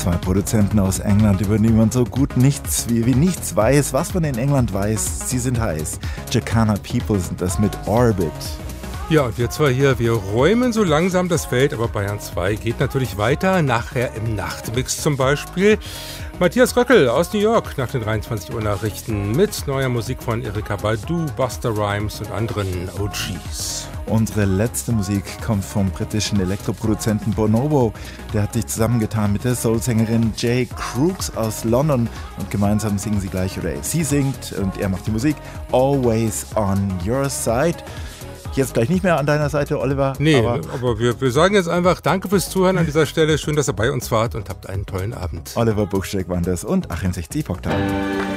Zwei Produzenten aus England, über die man so gut nichts wie nichts weiß. Was man in England weiß, sie sind heiß. Jacana People sind das mit Orbit. Ja, und wir zwei hier, wir räumen so langsam das Feld, aber Bayern 2 geht natürlich weiter, nachher im Nachtmix zum Beispiel. Matthias Röckel aus New York nach den 23 Uhr Nachrichten mit neuer Musik von Erykah Badu, Busta Rhymes und anderen OGs. Unsere letzte Musik kommt vom britischen Elektroproduzenten Bonobo. Der hat sich zusammengetan mit der Soulsängerin Jay Crooks aus London und gemeinsam singen sie gleich, oder sie singt und er macht die Musik, Always on Your Side. Jetzt gleich nicht mehr an deiner Seite, Oliver. Nee, aber wir sagen jetzt einfach Danke fürs Zuhören an dieser Stelle. Schön, dass ihr bei uns wart und habt einen tollen Abend. Oliver Buchsteck waren das und Achim 60 Pocktal.